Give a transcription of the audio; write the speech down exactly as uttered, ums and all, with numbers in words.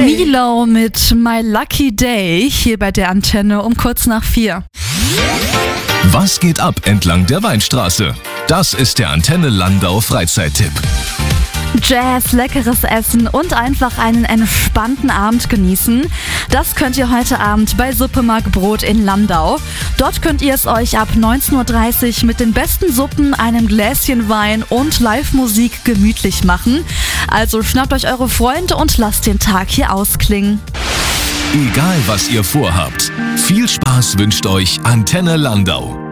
Milo mit My Lucky Day hier bei der Antenne um kurz nach vier. Was geht ab entlang der Weinstraße? Das ist der Antenne Landau Freizeittipp. Jazz, leckeres Essen und einfach einen entspannten Abend genießen. Das könnt ihr heute Abend bei Suppemarkt Brot in Landau. Dort könnt ihr es euch ab neunzehn Uhr dreißig mit den besten Suppen, einem Gläschen Wein und Live-Musik gemütlich machen. Also schnappt euch eure Freunde und lasst den Tag hier ausklingen. Egal was ihr vorhabt, viel Spaß wünscht euch Antenne Landau.